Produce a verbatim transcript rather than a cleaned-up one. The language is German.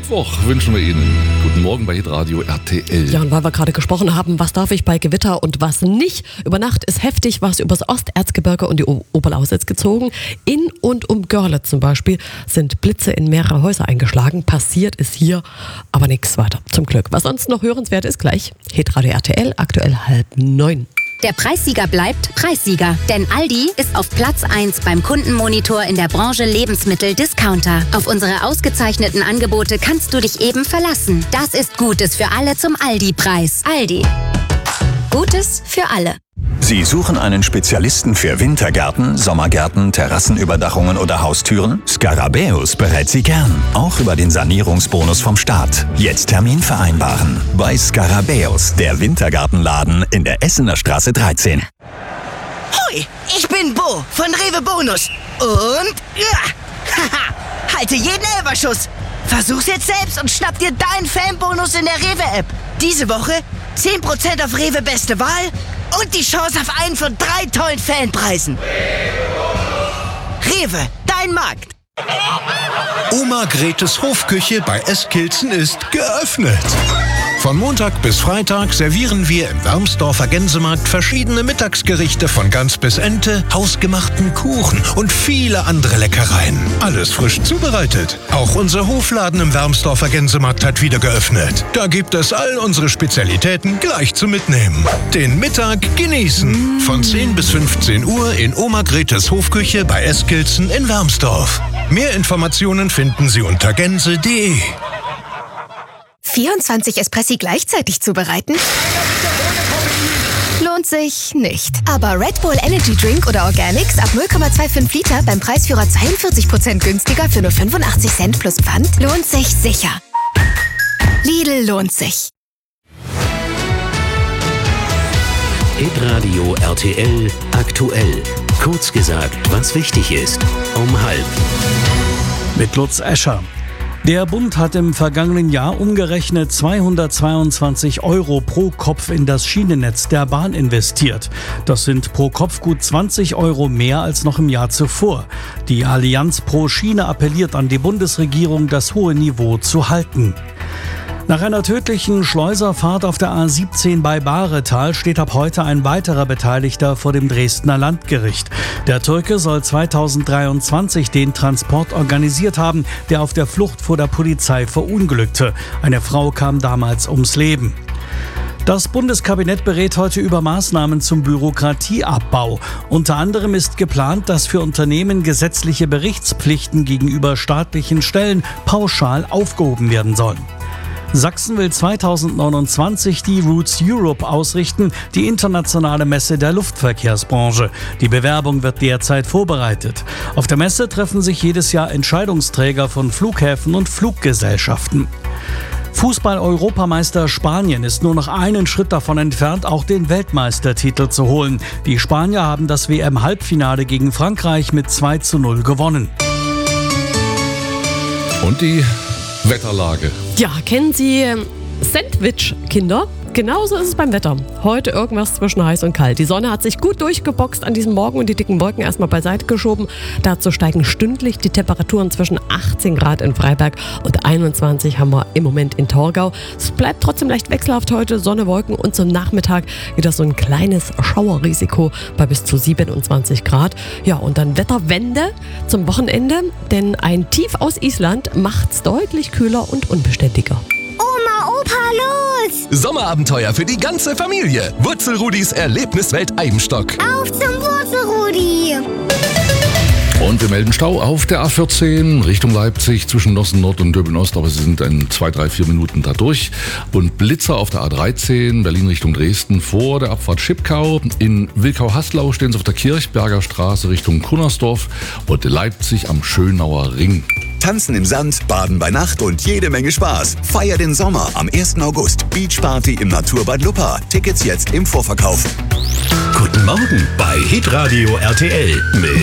Mittwoch wünschen wir Ihnen. Guten Morgen bei Hitradio R T L. Ja, und weil wir gerade gesprochen haben, was darf ich bei Gewitter und was nicht. Über Nacht ist heftig was übers Osterzgebirge und die o- Oberlausitz gezogen. In und um Görlitz zum Beispiel sind Blitze in mehrere Häuser eingeschlagen. Passiert ist hier aber nichts weiter, zum Glück. Was sonst noch hörenswert ist, gleich Hitradio R T L, aktuell halb neun. Der Preissieger bleibt Preissieger, denn Aldi ist auf Platz eins beim Kundenmonitor in der Branche Lebensmittel-Discounter. Auf unsere ausgezeichneten Angebote kannst du dich eben verlassen. Das ist Gutes für alle zum Aldi-Preis. Aldi. Gutes für alle. Sie suchen einen Spezialisten für Wintergärten, Sommergärten, Terrassenüberdachungen oder Haustüren? Scarabäus berät Sie gern, auch über den Sanierungsbonus vom Staat. Jetzt Termin vereinbaren. Bei Scarabäus, der Wintergartenladen in der Essener Straße dreizehn. Hoi, ich bin Bo von Rewe Bonus. Und ja, haha, halte jeden Elberschuss. Versuch's jetzt selbst und schnapp dir deinen Fanbonus in der Rewe-App. Diese Woche zehn Prozent auf Rewe Beste Wahl und die Chance auf einen von drei tollen Fanpreisen. Rewe, dein Markt. Oma Gretes Hofküche bei Eskilzen ist geöffnet. Von Montag bis Freitag servieren wir im Wermsdorfer Gänsemarkt verschiedene Mittagsgerichte von Gans bis Ente, hausgemachten Kuchen und viele andere Leckereien. Alles frisch zubereitet. Auch unser Hofladen im Wermsdorfer Gänsemarkt hat wieder geöffnet. Da gibt es all unsere Spezialitäten gleich zum Mitnehmen. Den Mittag genießen. Von zehn bis fünfzehn Uhr in Oma Gretes Hofküche bei Eskilzen in Wermsdorf. Mehr Informationen finden Sie unter gänse punkt de. vierundzwanzig Espressi gleichzeitig zubereiten? Lohnt sich nicht. Aber Red Bull Energy Drink oder Organics ab null Komma fünfundzwanzig Liter beim Preisführer zweiundvierzig Prozent günstiger für nur fünfundachtzig Cent plus Pfand lohnt sich sicher. Lidl lohnt sich. Hitradio R T L aktuell. Kurz gesagt, was wichtig ist. Um halb. Mit Lutz Escher. Der Bund hat im vergangenen Jahr umgerechnet zweihundertzweiundzwanzig Euro pro Kopf in das Schienennetz der Bahn investiert. Das sind pro Kopf gut zwanzig Euro mehr als noch im Jahr zuvor. Die Allianz pro Schiene appelliert an die Bundesregierung, das hohe Niveau zu halten. Nach einer tödlichen Schleuserfahrt auf der A siebzehn bei Bahretal steht ab heute ein weiterer Beteiligter vor dem Dresdner Landgericht. Der Türke soll zweitausenddreiundzwanzig den Transport organisiert haben, der auf der Flucht vor der Polizei verunglückte. Eine Frau kam damals ums Leben. Das Bundeskabinett berät heute über Maßnahmen zum Bürokratieabbau. Unter anderem ist geplant, dass für Unternehmen gesetzliche Berichtspflichten gegenüber staatlichen Stellen pauschal aufgehoben werden sollen. Sachsen will zweitausendneunundzwanzig die Roots Europe ausrichten, die internationale Messe der Luftverkehrsbranche. Die Bewerbung wird derzeit vorbereitet. Auf der Messe treffen sich jedes Jahr Entscheidungsträger von Flughäfen und Fluggesellschaften. Fußball-Europameister Spanien ist nur noch einen Schritt davon entfernt, auch den Weltmeistertitel zu holen. Die Spanier haben das W M-Halbfinale gegen Frankreich mit zwei zu null gewonnen. Und die Wetterlage. Ja, kennen Sie Sandwich-Kinder? Genauso ist es beim Wetter. Heute irgendwas zwischen heiß und kalt. Die Sonne hat sich gut durchgeboxt an diesem Morgen und die dicken Wolken erstmal beiseite geschoben. Dazu steigen stündlich die Temperaturen zwischen achtzehn Grad in Freiberg und einundzwanzig haben wir im Moment in Torgau. Es bleibt trotzdem leicht wechselhaft heute, Sonne, Wolken und zum Nachmittag wieder so ein kleines Schauerrisiko bei bis zu siebenundzwanzig Grad. Ja, und dann Wetterwende zum Wochenende, denn ein Tief aus Island macht's deutlich kühler und unbeständiger. Oma, Opa, los! Sommerabenteuer für die ganze Familie. Wurzelrudis Erlebniswelt Eibenstock. Auf zum Wurzelrudi! Und wir melden Stau auf der A vierzehn Richtung Leipzig zwischen Nossen Nord und Döbeln Ost, aber sie sind in zwei, drei, vier Minuten da durch. Und Blitzer auf der A dreizehn Berlin Richtung Dresden vor der Abfahrt Schipkau. In Wilkau-Haslau stehen sie auf der Kirchberger Straße Richtung Kunnersdorf und Leipzig am Schönauer Ring. Tanzen im Sand, Baden bei Nacht und jede Menge Spaß. Feier den Sommer am ersten August. Beachparty im Naturbad Luppa. Tickets jetzt im Vorverkauf. Guten Morgen bei Hitradio R T L mit